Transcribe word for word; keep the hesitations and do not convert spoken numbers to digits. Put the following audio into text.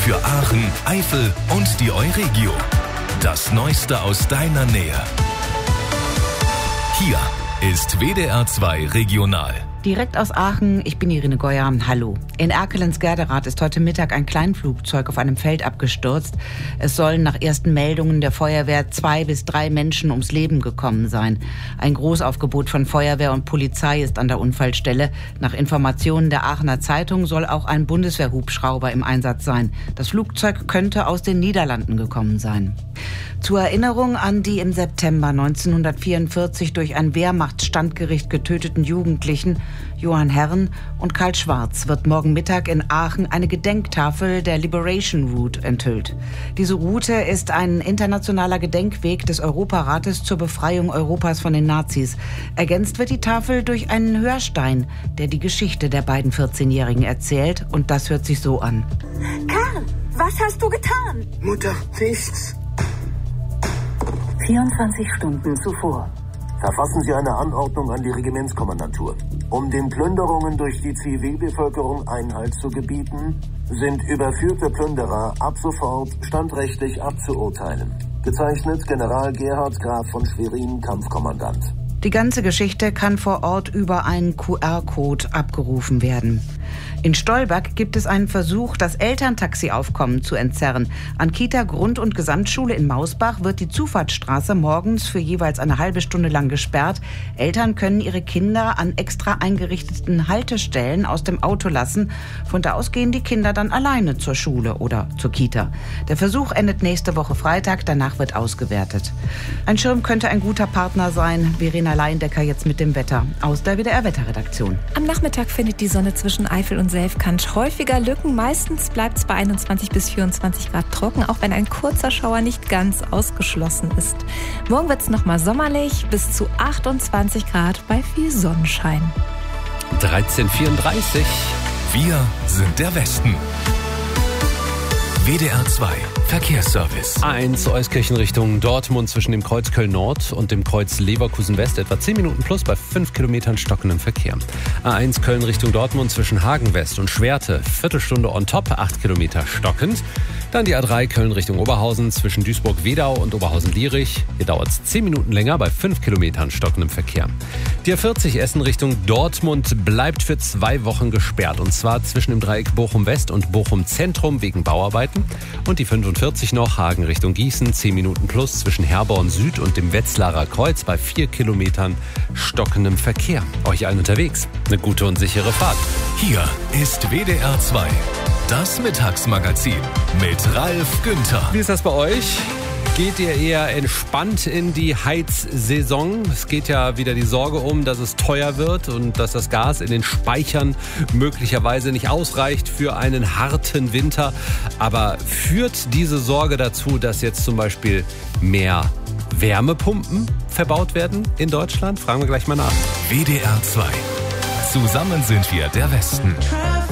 für Aachen, Eifel und die Euregio. Das Neueste aus deiner Nähe. Hier ist W D R zwei Regional. Direkt aus Aachen, ich bin Irene Geuer. Hallo. In Erkelenz-Gerderath ist heute Mittag ein Kleinflugzeug auf einem Feld abgestürzt. Es sollen nach ersten Meldungen der Feuerwehr zwei bis drei Menschen ums Leben gekommen sein. Ein Großaufgebot von Feuerwehr und Polizei ist an der Unfallstelle. Nach Informationen der Aachener Zeitung soll auch ein Bundeswehrhubschrauber im Einsatz sein. Das Flugzeug könnte aus den Niederlanden gekommen sein. Zur Erinnerung an die im September neunzehnhundertvierundvierzig durch ein Wehrmachtsstandgericht getöteten Jugendlichen Johann Herren und Karl Schwarz wird morgen Mittag in Aachen eine Gedenktafel der Liberation Route enthüllt. Diese Route ist ein internationaler Gedenkweg des Europarates zur Befreiung Europas von den Nazis. Ergänzt wird die Tafel durch einen Hörstein, der die Geschichte der beiden vierzehnjährigen erzählt. Und das hört sich so an. Karl, was hast du getan? Mutter, nichts. vierundzwanzig Stunden zuvor. Verfassen Sie eine Anordnung an die Regimentskommandantur. Um den Plünderungen durch die Zivilbevölkerung Einhalt zu gebieten, sind überführte Plünderer ab sofort standrechtlich abzuurteilen. Gezeichnet General Gerhard Graf von Schwerin, Kampfkommandant. Die ganze Geschichte kann vor Ort über einen Q R-Code abgerufen werden. In Stolberg gibt es einen Versuch, das Elterntaxiaufkommen zu entzerren. An Kita, Grund- und Gesamtschule in Mausbach wird die Zufahrtsstraße morgens für jeweils eine halbe Stunde lang gesperrt. Eltern können ihre Kinder an extra eingerichteten Haltestellen aus dem Auto lassen. Von da aus gehen die Kinder dann alleine zur Schule oder zur Kita. Der Versuch endet nächste Woche Freitag, danach wird ausgewertet. Ein Schirm könnte ein guter Partner sein. Verena Leindecker jetzt mit dem Wetter aus der W D R-Wetterredaktion. Am Nachmittag findet die Sonne zwischen Eifel und Selfkant häufiger Lücken. Meistens bleibt es bei einundzwanzig bis vierundzwanzig Grad trocken, auch wenn ein kurzer Schauer nicht ganz ausgeschlossen ist. Morgen wird es nochmal sommerlich, bis zu achtundzwanzig Grad bei viel Sonnenschein. dreizehn Uhr vierunddreißig. Wir sind der Westen. W D R zwei Verkehrsservice. A eins Euskirchen Richtung Dortmund zwischen dem Kreuz Köln-Nord und dem Kreuz Leverkusen-West etwa zehn Minuten plus bei fünf Kilometern stockendem Verkehr. A eins Köln Richtung Dortmund zwischen Hagen-West und Schwerte Viertelstunde on top, acht Kilometer stockend. Dann die A drei Köln Richtung Oberhausen zwischen Duisburg-Wedau und Oberhausen-Lierich. Hier dauert es zehn Minuten länger bei fünf Kilometern stockendem Verkehr. Die A vierzig Essen Richtung Dortmund bleibt für zwei Wochen gesperrt. Und zwar zwischen dem Dreieck Bochum-West und Bochum-Zentrum wegen Bauarbeiten. Und die fünfundvierzig noch Hagen Richtung Gießen, zehn Minuten plus zwischen Herborn Süd und dem Wetzlarer Kreuz bei vier Kilometern stockendem Verkehr. Euch allen unterwegs eine gute und sichere Fahrt. Hier ist W D R zwei, das Mittagsmagazin mit Ralf Günther. Wie ist das bei euch? Geht ihr eher entspannt in die Heizsaison? Es geht ja wieder die Sorge um, dass es teuer wird und dass das Gas in den Speichern möglicherweise nicht ausreicht für einen harten Winter. Aber führt diese Sorge dazu, dass jetzt zum Beispiel mehr Wärmepumpen verbaut werden in Deutschland? Fragen wir gleich mal nach. W D R zwei. Zusammen sind wir der Westen.